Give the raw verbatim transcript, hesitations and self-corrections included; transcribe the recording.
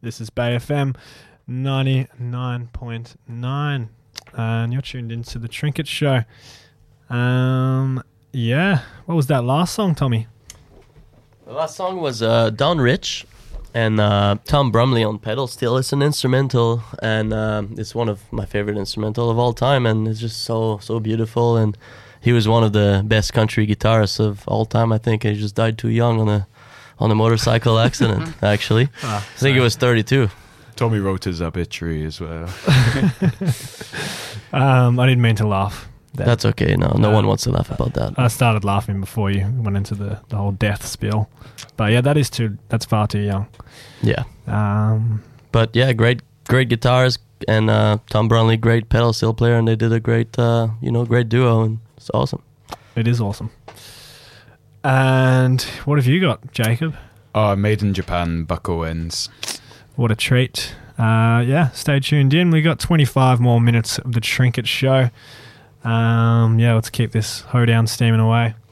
This is Bay F M ninety-nine point nine, and you're tuned into the Trinket Show. Um, yeah, what was that last song, Tommy? The last song was uh, Don Rich and uh, Tom Brumley on pedal steel. It's an instrumental, and uh, it's one of my favorite instrumental of all time, and it's just so so beautiful. And he was one of the best country guitarists of all time, I think. And he just died too young on a on a motorcycle accident. Actually, ah, I think he was thirty-two. Tommy wrote his obituary as well. um, I didn't mean to laugh. That, That's okay. No, no um, one wants to laugh about that. I started laughing before you went into the, the whole death spiel. But yeah, that is too. That's far too young. Yeah. Um, but yeah, great, great guitars, and uh, Tom Brumley, great pedal steel player, and they did a great, uh, you know, great duo, and it's awesome. It is awesome. And what have you got, Jacob? Oh, made in Japan, Bucko Ends. What a treat. Uh, yeah, stay tuned in. We got twenty-five more minutes of the Trinket Show. Um, yeah, let's keep this hoedown steaming away.